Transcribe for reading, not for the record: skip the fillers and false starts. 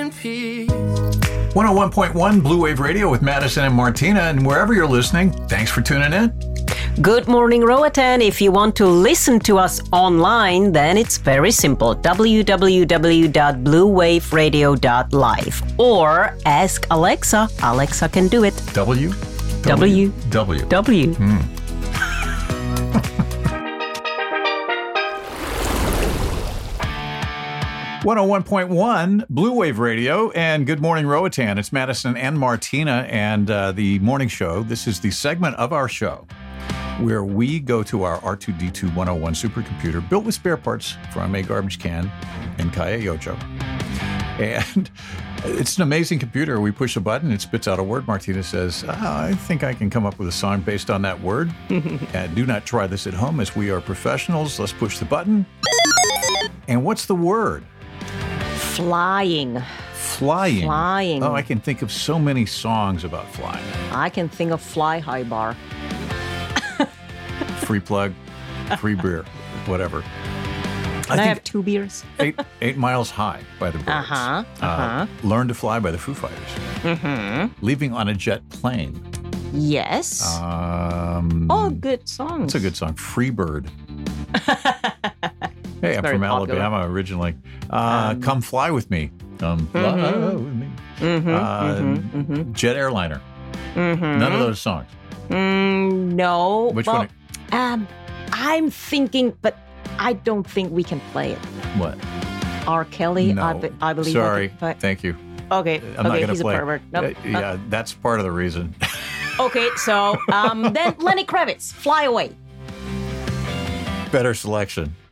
in peace. 101.1 Blue Wave Radio with Madison and Martina. And wherever you're listening, thanks for tuning in. Good morning, Roatan. If you want to listen to us online, then it's very simple. www.bluewaveradio.live. Or ask Alexa. Alexa can do it. W. 101.1 Blue Wave Radio and Good Morning Roatan. It's Madison and Martina and the morning show. This is the segment of our show where we go to our R2D2 101 supercomputer built with spare parts from a garbage can in Calle Ocho. And it's an amazing computer. We push a button, it spits out a word. Martina says, I think I can come up with a song based on that word. Do not try this at home as we are professionals. Let's push the button. And what's the word? Flying. Flying. Oh, I can think of so many songs about flying. I can think of Fly High Bar. Free plug, free beer, whatever. I have 2 beers. 8 Miles High by the Birds. Learn to Fly by the Foo Fighters. Leaving on a Jet Plane. Yes. Good song. It's a good song. Free Bird. Hey, I'm from Alabama originally. Come Fly With Me. Come Fly With Me. Jet Airliner. None of those songs. No. Which one? I'm thinking, but I don't think we can play it. What? R. Kelly, no. I believe. Sorry. Thank you. Okay. I'm not going to he's play. A pervert. Nope. Yeah, that's part of the reason. Okay, so then Lenny Kravitz, Fly Away. Better selection.